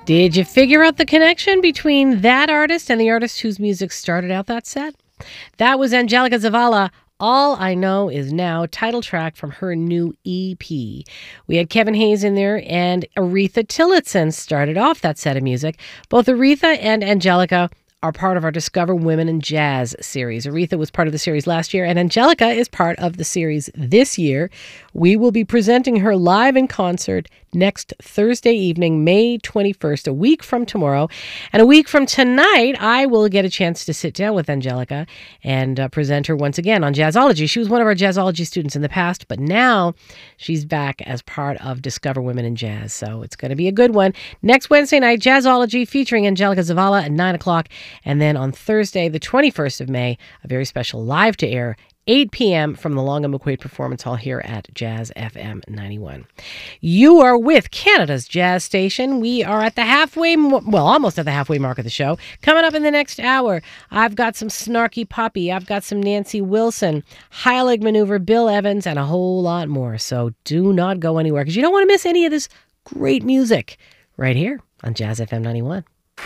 Did you figure out the connection between that artist and the artist whose music started out that set? That was Angelica Zavala. All I Know Is Now, title track from her new EP. We had Kevin Hayes in there, and Aretha Tillotson started off that set of music. Both Aretha and Angelica are part of our Discover Women in Jazz series. Aretha was part of the series last year, and Angelica is part of the series this year. We will be presenting her live in concert next Thursday evening, May 21st, a week from tomorrow. And a week from tonight, I will get a chance to sit down with Angelica and present her once again on Jazzology. She was one of our Jazzology students in the past, but now she's back as part of Discover Women in Jazz. So it's going to be a good one. Next Wednesday night, Jazzology featuring Angelica Zavala at 9 o'clock. And then on Thursday, the 21st of May, a very special live to air 8 p.m. from the Long and McQuaid Performance Hall here at Jazz FM 91. You are with Canada's Jazz Station. We are at the almost at the halfway mark of the show. Coming up in the next hour, I've got some Snarky Puppy. I've got some Nancy Wilson, High Leg Maneuver, Bill Evans, and a whole lot more. So do not go anywhere because you don't want to miss any of this great music right here on Jazz FM 91.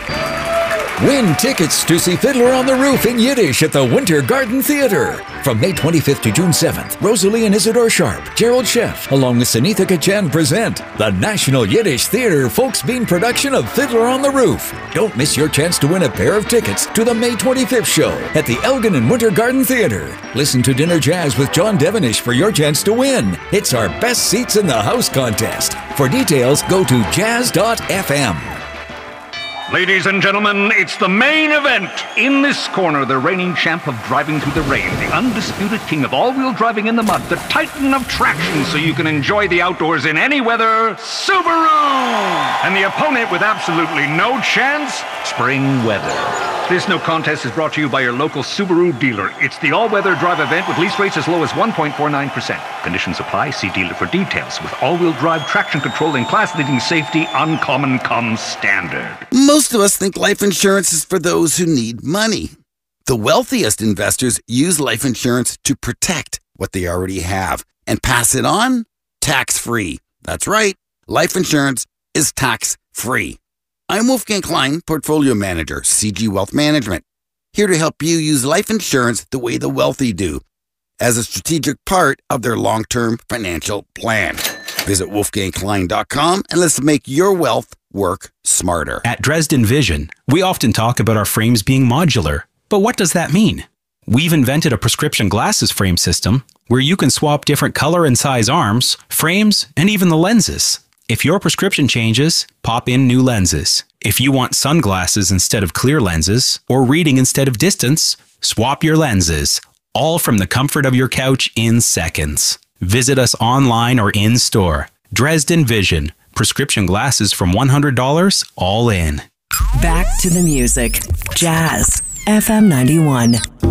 Win tickets to see Fiddler on the Roof in Yiddish at the Winter Garden Theatre. From May 25th to June 7th, Rosalie and Isidore Sharp, Gerald Sheff, along with Sunitha Kachan present the National Yiddish Theatre Folksbean production of Fiddler on the Roof. Don't miss your chance to win a pair of tickets to the May 25th show at the Elgin and Winter Garden Theatre. Listen to Dinner Jazz with John Devenish for your chance to win. It's our Best Seats in the House contest. For details, go to jazz.fm. Ladies and gentlemen, it's the main event. In this corner, the reigning champ of driving through the rain, the undisputed king of all-wheel driving in the mud, the titan of traction so you can enjoy the outdoors in any weather, Subaru! And the opponent with absolutely no chance, spring weather. This no contest is brought to you by your local Subaru dealer. It's the all-weather drive event with lease rates as low as 1.49%. Conditions apply. See dealer for details. With all-wheel drive traction control and class-leading safety, uncommon comes standard. Most of us think life insurance is for those who need money. The wealthiest investors use life insurance to protect what they already have and pass it on tax-free. That's right. Life insurance is tax-free. I'm Wolfgang Klein, Portfolio Manager, CG Wealth Management, here to help you use life insurance the way the wealthy do, as a strategic part of their long-term financial plan. Visit wolfgangklein.com and let's make your wealth work smarter. At Dresden Vision, we often talk about our frames being modular. But what does that mean? We've invented a prescription glasses frame system where you can swap different color and size arms, frames, and even the lenses. If your prescription changes, pop in new lenses. If you want sunglasses instead of clear lenses, or reading instead of distance, swap your lenses. All from the comfort of your couch in seconds. Visit us online or in store. Dresden Vision. Prescription glasses from $100, all in. Back to the music. Jazz FM 91.